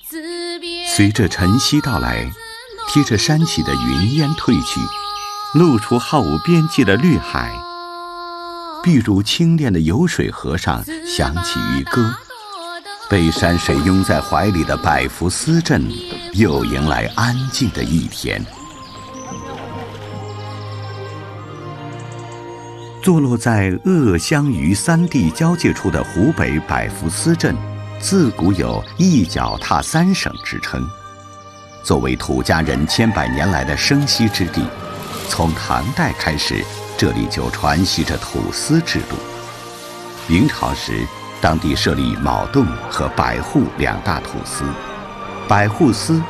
随着晨曦到来，贴着山起的云烟退去，露出毫无边际的绿海。碧如清冽的游水河上响起渔歌，被山水拥在怀里的百福司镇又迎来安静的一天。坐落在鄂湘渝三地交界处的湖北百福司镇，自古有一脚踏三省之称。作为土家人千百年来的生息之地，从唐代开始，这里就传习着土司制度。明朝时，当地设立卯洞和百户两大土司，百户司